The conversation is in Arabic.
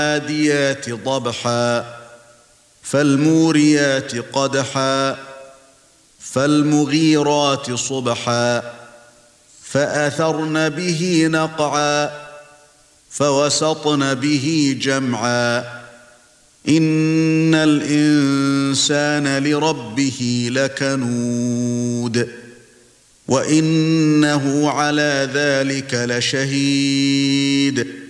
فالعاديات ضبحا فالموريات قدحا فالمغيرات صبحا فأثرن به نقعا فوسطن به جمعا إن الإنسان لربه لكنود وإنه على ذلك لشهيد